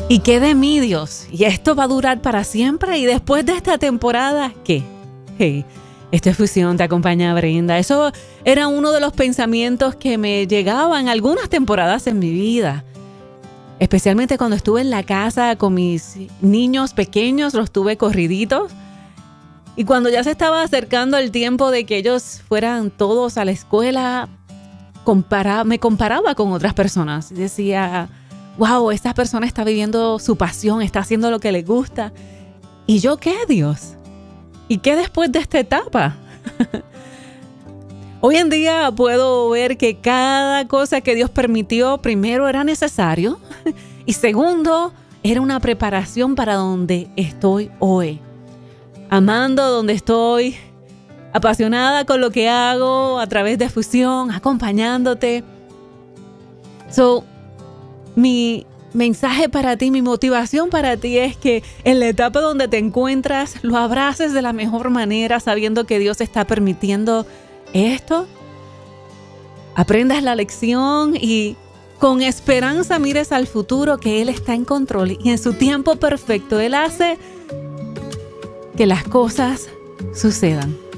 ¿Y qué de mí, Dios? ¿Y esto va a durar para siempre? ¿Y después de esta temporada, qué? Hey, esto es Fusión, te acompaña Brenda. Eso era uno de los pensamientos que me llegaban algunas temporadas en mi vida. Especialmente cuando estuve en la casa con mis niños pequeños, los tuve corriditos. Y cuando ya se estaba acercando el tiempo de que ellos fueran todos a la escuela, me comparaba con otras personas. Y decía, wow, esta persona está viviendo su pasión, está haciendo lo que le gusta. ¿Y yo qué, Dios? ¿Y qué después de esta etapa? Hoy en día puedo ver que cada cosa que Dios permitió, primero era necesario y segundo, era una preparación para donde estoy hoy. Amando donde estoy, apasionada con lo que hago a través de Fusión, acompañándote. Mi mensaje para ti, mi motivación para ti es que en la etapa donde te encuentras, lo abraces de la mejor manera, sabiendo que Dios está permitiendo esto. Aprendas la lección y con esperanza mires al futuro, que Él está en control y en su tiempo perfecto Él hace que las cosas sucedan.